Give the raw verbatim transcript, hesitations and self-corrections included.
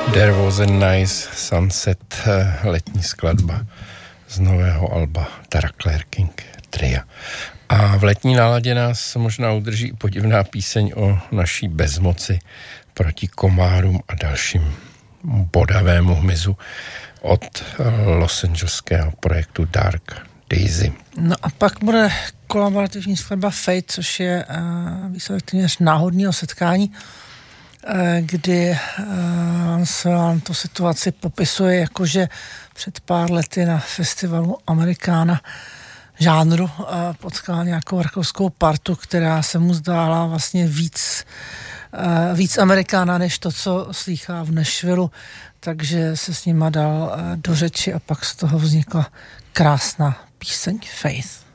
There was a nice sunset, letní skladba z nového alba Tara Claire King Tria. A v letní náladě nás možná udrží podivná píseň o naší bezmoci proti komárům a dalším bodavému hmyzu od Los Angeleského projektu Dark Daisy. No a pak bude kolaborativní skladba Fate, což je uh, výsledek téměř náhodného setkání, uh, kdy uh, se vám to situaci popisuje, jakože před pár lety na festivalu Amerikána žánru uh, potkal nějakou rakouskou partu, která se mu zdála vlastně víc, uh, víc Amerikána, než to, co slýchá v Nashvillu, takže se s nima dal uh, do řeči a pak z toho vznikla krásná píseň Faith.